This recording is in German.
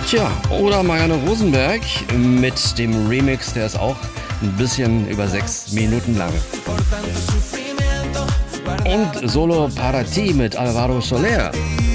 Tja, oder Marianne Rosenberg mit dem Remix, der ist auch ein bisschen über 6 Minuten lang. Und Solo para ti mit Alvaro Soler.